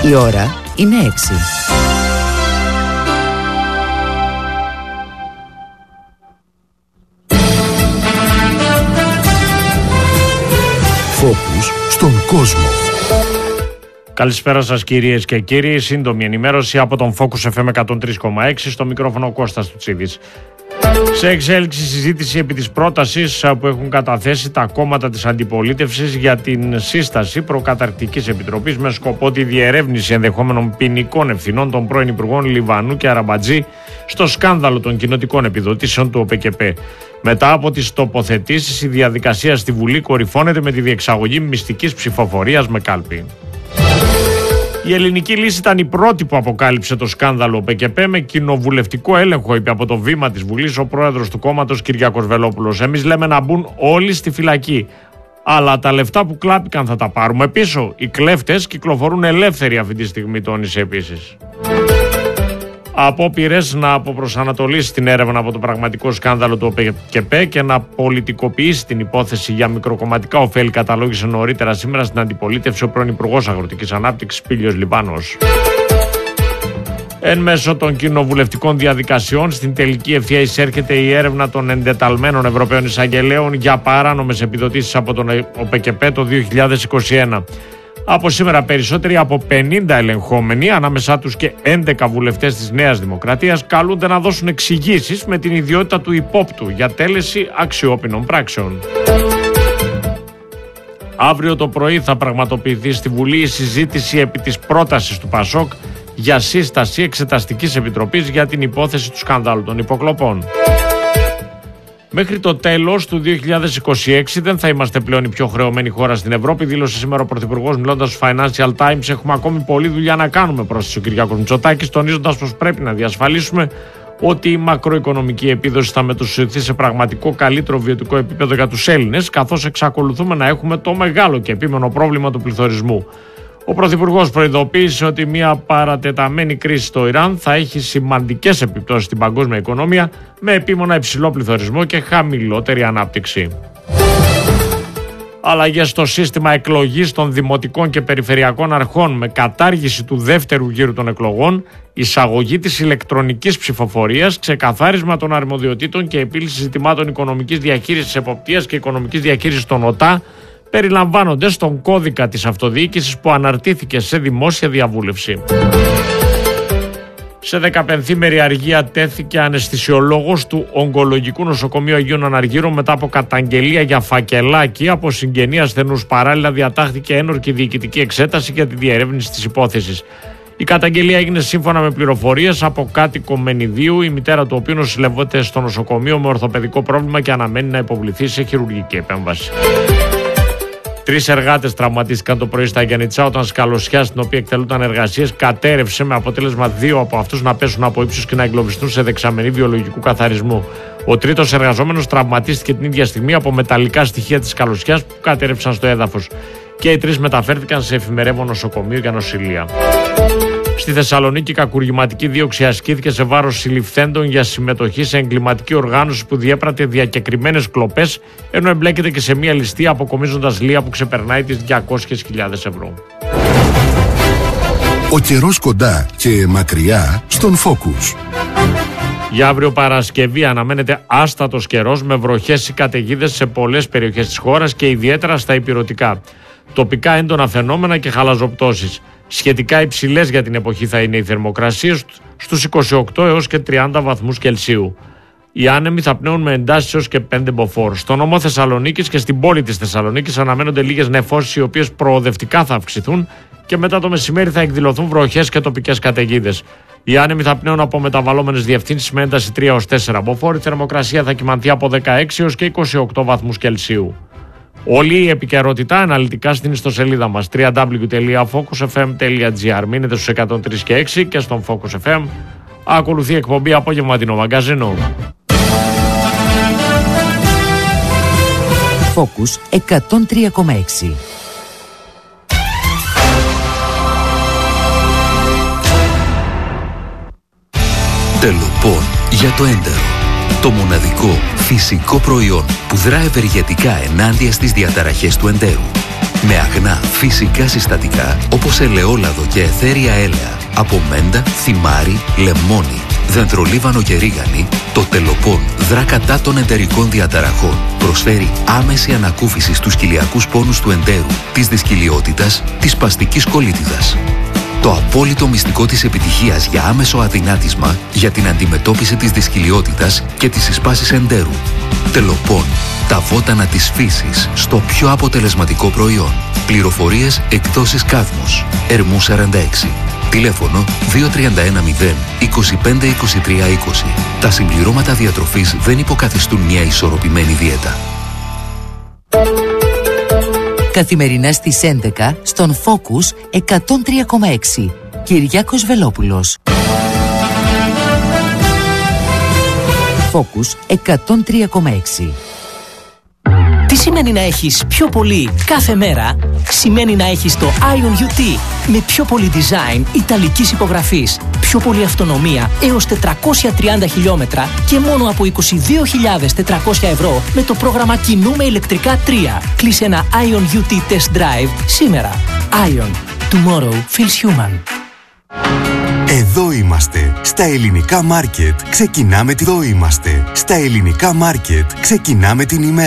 Η ώρα είναι 6. Φόκους στον κόσμο. Καλησπέρα σας κυρίες και κύριοι. Σύντομη ενημέρωση από τον Focus FM 103,6. Στο μικρόφωνο Κώστας Τουτσίδης. Σε εξέλιξη συζήτηση επί της πρότασης που έχουν καταθέσει τα κόμματα της αντιπολίτευσης για την σύσταση προκαταρκτικής επιτροπής με σκοπό τη διερεύνηση ενδεχόμενων ποινικών ευθυνών των πρώην υπουργών Λιβανού και Αραμπατζή στο σκάνδαλο των κοινοτικών επιδοτήσεων του ΟΠΕΚΕΠΕ. Μετά από τις τοποθετήσεις, η διαδικασία στη Βουλή κορυφώνεται με τη διεξαγωγή μυστικής ψηφοφορίας με κάλπη. Η ελληνική λύση ήταν η πρώτη που αποκάλυψε το σκάνδαλο ΟΠΕΚΕΠΕ με κοινοβουλευτικό έλεγχο, είπε από το βήμα της Βουλής ο πρόεδρος του κόμματος Κυριάκος Βελόπουλος. Εμείς λέμε να μπουν όλοι στη φυλακή. Αλλά τα λεφτά που κλάπηκαν θα τα πάρουμε πίσω. Οι κλέφτες κυκλοφορούν ελεύθεροι αυτή τη στιγμή, τόνισε επίσης. Απόπειρες να αποπροσανατολίσει την έρευνα από το πραγματικό σκάνδαλο του ΟΠΕΚΕΠΕ και να πολιτικοποιήσει την υπόθεση για μικροκομματικά ωφέλη καταλόγησε νωρίτερα σήμερα στην αντιπολίτευση ο πρώην Υπουργός Αγροτικής Ανάπτυξης Πήλιος Λιμπάνος. Εν μέσω των κοινοβουλευτικών διαδικασιών, στην τελική ευθεία εισέρχεται η έρευνα των εντεταλμένων Ευρωπαίων Εισαγγελέων για παράνομες επιδοτήσεις από τον ΟΠΕΚΕΠΕ το 2021. Από σήμερα περισσότεροι από 50 ελεγχόμενοι, ανάμεσά τους και 11 βουλευτές της Νέας Δημοκρατίας, καλούνται να δώσουν εξηγήσεις με την ιδιότητα του υπόπτου για τέλεση αξιόπινων πράξεων. Αύριο το πρωί θα πραγματοποιηθεί στη Βουλή η συζήτηση επί της πρότασης του ΠΑΣΟΚ για σύσταση εξεταστικής επιτροπής για την υπόθεση του σκανδάλου των υποκλοπών. Μέχρι το τέλος του 2026 δεν θα είμαστε πλέον η πιο χρεωμένη χώρα στην Ευρώπη, δήλωσε σήμερα ο Πρωθυπουργός μιλώντας στο Financial Times. Έχουμε ακόμη πολλή δουλειά να κάνουμε, πρόσθεσε ο Κυριάκος Μητσοτάκης, τονίζοντας πως πρέπει να διασφαλίσουμε ότι η μακροοικονομική επίδοση θα μετουσιωθεί σε πραγματικό καλύτερο βιωτικό επίπεδο για τους Έλληνες, καθώς εξακολουθούμε να έχουμε το μεγάλο και επίμενο πρόβλημα του πληθωρισμού. Ο Πρωθυπουργός προειδοποίησε ότι μια παρατεταμένη κρίση στο Ιράν θα έχει σημαντικές επιπτώσεις στην παγκόσμια οικονομία με επίμονα υψηλό πληθωρισμό και χαμηλότερη ανάπτυξη. Αλλαγές στο σύστημα εκλογής των δημοτικών και περιφερειακών αρχών με κατάργηση του δεύτερου γύρου των εκλογών, εισαγωγή της ηλεκτρονικής ψηφοφορίας, ξεκαθάρισμα των αρμοδιοτήτων και επίλυση ζητημάτων οικονομικής διαχείρισης, εποπτείας και οικονομικής διαχείρισης των ΟΤΑ περιλαμβάνονται στον κώδικα της αυτοδιοίκησης που αναρτήθηκε σε δημόσια διαβούλευση. Σε 15ημερη αργία τέθηκε αναισθησιολόγος του Ογκολογικού Νοσοκομείου Αγίων Αναργύρων μετά από καταγγελία για φακελάκι από συγγενή ασθενούς. Παράλληλα διατάχθηκε ένορκη διοικητική εξέταση για τη διερεύνηση της υπόθεσης. Η καταγγελία έγινε σύμφωνα με πληροφορίες από κάτοικο Μενιδίου, η μητέρα του οποίου νοσηλευόταν στο νοσοκομείο με ορθοπαιδικό πρόβλημα και αναμένει να υποβληθεί σε χειρουργική επέμβαση. 3 εργάτες τραυματίστηκαν το πρωί στα Γιαννιτσά όταν σκαλωσιά στην οποία εκτελούνταν εργασίες κατέρευσε με αποτέλεσμα 2 από αυτούς να πέσουν από ύψος και να εγκλωβιστούν σε δεξαμενή βιολογικού καθαρισμού. Ο τρίτος εργαζόμενος τραυματίστηκε την ίδια στιγμή από μεταλλικά στοιχεία της σκαλωσιάς που κατέρευσαν στο έδαφος. Και οι 3 μεταφέρθηκαν σε εφημερεύον νοσοκομείο για νοσηλεία. Στη Θεσσαλονίκη, κακουργηματική δίωξη ασκήθηκε σε βάρος συλληφθέντων για συμμετοχή σε εγκληματική οργάνωση που διέπρατε διακεκριμένες κλοπές, ενώ εμπλέκεται και σε μια ληστεία αποκομίζοντας λία που ξεπερνάει τις 200.000 ευρώ. Ο καιρός κοντά και μακριά στον Focus. Για αύριο Παρασκευή αναμένεται άστατος καιρός με βροχές ή καταιγίδες σε πολλές περιοχές της χώρας και ιδιαίτερα στα ηπειρωτικά. Τοπικά έντονα φαινόμενα και χαλαζοπτώσεις. Σχετικά υψηλές για την εποχή θα είναι οι θερμοκρασίες στους 28 έως και 30 βαθμούς Κελσίου. Οι άνεμοι θα πνέουν με εντάσεις έως και 5 μποφόρ. Στο νομό Θεσσαλονίκης και στην πόλη της Θεσσαλονίκης αναμένονται λίγες νεφώσεις οι οποίες προοδευτικά θα αυξηθούν και μετά το μεσημέρι θα εκδηλωθούν βροχές και τοπικές καταιγίδες. Οι άνεμοι θα πνέουν από μεταβαλλόμενες διευθύνσεις με ένταση 3 έως 4 μποφόρ. Η θερμοκρασία θα κυμανθεί από 16 έως και 28 βαθμούς Κελσίου. Όλη η επικαιρότητα αναλυτικά στην ιστοσελίδα μας www.focusfm.gr. Μείνετε στους 103 και 6 και στον Focus FM. Ακολουθεί η εκπομπή Απόγευματινό Μαγκαζίνο. Focus 103,6. Τελοπών για το έντερο. Το μοναδικό φυσικό προϊόν που δρά ευεργετικά ενάντια στις διαταραχές του εντέρου. Με αγνά φυσικά συστατικά όπως ελαιόλαδο και αιθέρια έλαια, από μέντα, θυμάρι, λεμόνι, δεντρολίβανο και ρίγανη, το τελοπών δρά κατά των εντερικών διαταραχών. Προσφέρει άμεση ανακούφιση στους κοιλιακούς πόνους του εντέρου, της δυσκυλιότητας, της σπαστικής κολίτιδας. Το απόλυτο μυστικό της επιτυχίας για άμεσο αδυνάτισμα για την αντιμετώπιση της δυσκυλιότητας και της συσπάσης εντέρου. Τελοπών. Τα βότανα της φύσης στο πιο αποτελεσματικό προϊόν. Πληροφορίες εκδόσεις Κάδμος. Ερμού 46. Τηλέφωνο 2310 25 23 20. Τα συμπληρώματα διατροφής δεν υποκαθιστούν μια ισορροπημένη δίαιτα. Καθημερινά στις 11 στον Focus 103,6. Κυριάκος Βελόπουλος. Focus 103,6. Τι σημαίνει να έχεις πιο πολύ κάθε μέρα? Σημαίνει να έχεις το Ion UT με πιο πολύ design ιταλικής υπογραφής, πιο πολύ αυτονομία έως 430 χιλιόμετρα και μόνο από 22.400 ευρώ με το πρόγραμμα Κινούμε ηλεκτρικά 3. Κλείσε ένα Ion UT Test Drive σήμερα. Ion. Tomorrow feels human. Εδώ είμαστε. Στα ελληνικά μάρκετ ξεκινάμε την ημέρα.